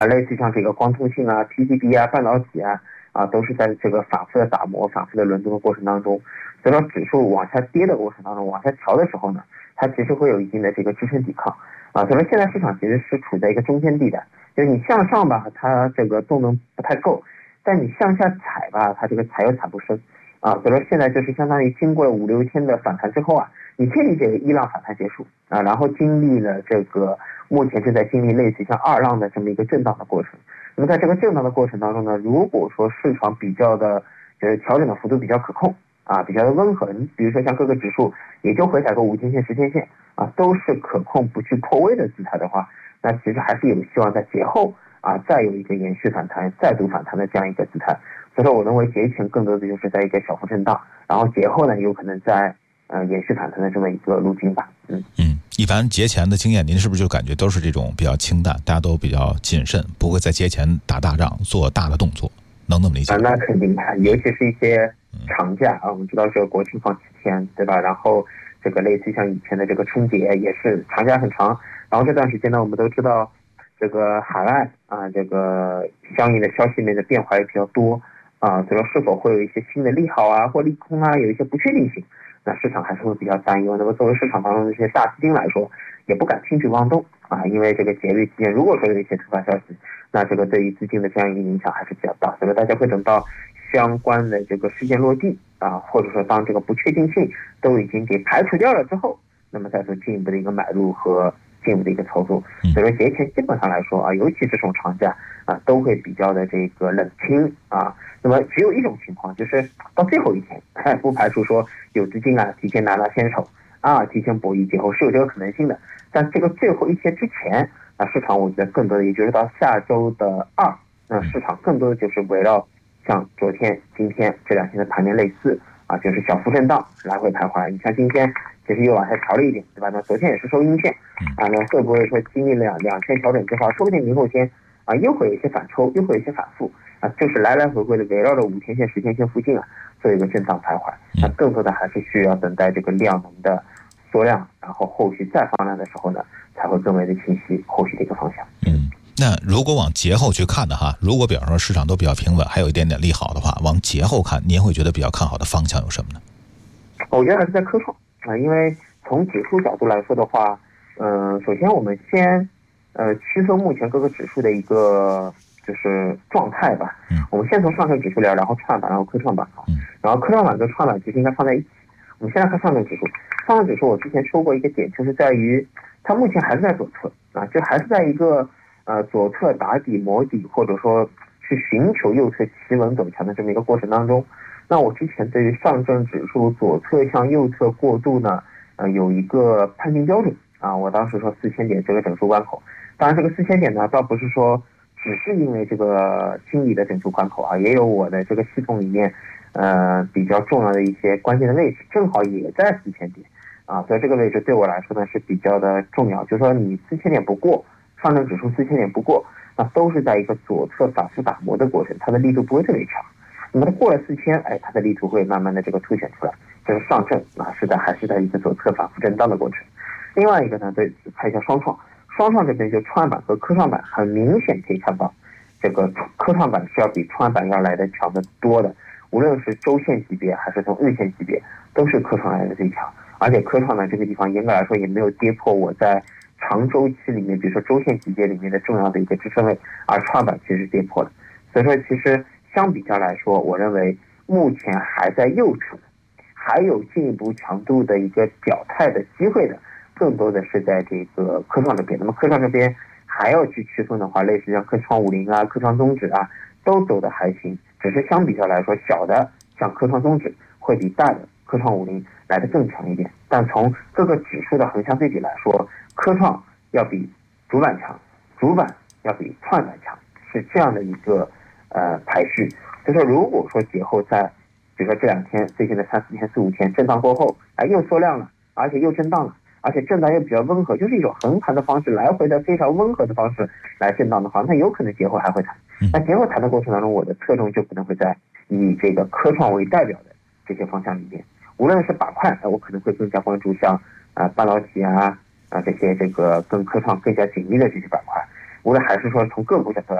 类似像这个光通信啊、PCB 啊、半导体啊，都是在这个反复的打磨、反复的轮动的过程当中，所以说指数往下跌的过程当中，往下调的时候呢，它其实会有一定的这个支撑抵抗啊。所以说现在市场其实是处在一个中间地带，就是你向上吧，它这个动能不太够，但你向下踩吧，它这个踩又踩不深啊。所以说现在就是相当于经过了5、6天的反弹之后啊，你可以理解为一浪反弹结束啊，然后经历了这个目前正在经历类似像二浪的这么一个震荡的过程。那么在这个震荡的过程当中呢，如果说市场比较的就是调整的幅度比较可控啊，比较的温和，比如说像各个指数也就回踩个5天线、10天线啊，都是可控不去破位的姿态的话，那其实还是有希望在节后啊再有一个延续反弹、再度反弹的这样一个姿态。所以说我认为节前更多的就是在一个小幅震荡，然后节后呢有可能在延续反弹的这么一个路径吧。 一般节前的经验，您是不是就感觉都是这种比较清淡，大家都比较谨慎，不会在节前打大仗、做大的动作，能那么理解？ 那肯定的，尤其是一些长假啊，我们知道这个国庆放7天，对吧？然后这个类似像以前的这个春节也是长假很长，然后这段时间呢，我们都知道这个海外啊，这个相应的消息面的变化也比较多啊，所以说是否会有一些新的利好啊或利空啊，有一些不确定性。那市场还是会比较担忧。那么作为市场当中的这些大资金来说，也不敢轻举妄动啊，因为这个节日期间，如果说有一些突发消息，那这个对于资金的这样一个影响还是比较大。所以大家会等到相关的这个事件落地啊，或者说当这个不确定性都已经给排除掉了之后，那么再做进一步的一个买入和进一步的一个操作。所以说节前基本上来说啊，尤其是这种长假啊，都会比较的这个冷清啊。那么只有一种情况，就是到最后一天，不排除说有资金啊提前拿先手啊，提前博弈节后是有这个可能性的。但这个最后一天之前，市场我觉得更多的也就是到下周的2，那市场更多的就是围绕像昨天、今天这2天的盘面类似啊，就是小幅震荡来回徘徊。你像今天其实又往下调了一点，对吧？那昨天也是收阴线啊，那会不会说经历了两天调整之后，说不定明后天啊又会有一些反抽，又会有一些反复啊，就是来来回回的围绕着5天线、10天线附近啊做一个震荡徘徊。那更多的还是需要等待这个量能的缩量，然后后续再放量的时候呢，才会更为的清晰后续的一个方向。 那如果往节后去看的话，如果比方说市场都比较平稳，还有一点点利好的话，往节后看，您会觉得比较看好的方向有什么呢？ 我觉得还是在科创啊，因为从指数角度来说的话，首先我们先区分目前各个指数的一个就是状态吧。我们先从上证指数聊，然后创板，然后科创板啊。然后科创板跟创板其实应该放在一起。我们先来看上证指数。上证指数我之前说过一个点，就是在于它目前还是在左侧啊，就还是在一个左侧打底磨底，或者说去寻求右侧企稳走强的这么一个过程当中。那我之前对于上证指数左侧向右侧过渡呢，有一个判定标准啊，我当时说4000点这个整数关口。当然这个4000点呢，倒不是说只是因为这个心理的整数关口啊，也有我的这个系统里面比较重要的一些关键的位置，正好也在4000点啊，所以这个位置对我来说呢是比较的重要。就是说你4000点不过，上证指数4000点不过，那都是在一个左侧反复打磨的过程，它的力度不会特别强。那么它过了4000，它的力度会慢慢的这个凸显出来。这是上证啊，还是在一个左侧反复震荡的过程。另外一个呢，对，看一下双创，双创这边就创业板和科创板很明显可以看到，这个科创板是要比创业板要来的强得多的，无论是周线级别还是从日线级别，都是科创来的最强。而且科创呢这个地方严格来说也没有跌破我在长周期里面，比如说周线级别里面的重要的一个支撑位，而创业板其实跌破了。所以说其实相比较来说，我认为目前还在右侧，还有进一步强度的一个表态的机会的，更多的是在这个科创这边。那么科创这边还要去区分的话，类似像科创50啊、科创综指啊，都走的还行，只是相比较来说，小的像科创综指会比大的科创50来的更强一点。但从各个指数的横向对比来说，科创要比主板强，主板要比创业板强，是这样的一个排序。就是说如果说节后在比如说这2天最近的3、4天、4、5天震荡过后，又缩量了，而且又震荡了，而且震荡又比较温和，就是一种横盘的方式，来回的非常温和的方式来震荡的话，那有可能节后还会弹。那节后弹的过程当中，我的侧重就可能会在以这个科创为代表的这些方向里面，无论是板块，我可能会更加关注像半导体啊这些这个跟科创更加紧密的这些板块。 无论还是说从个股角度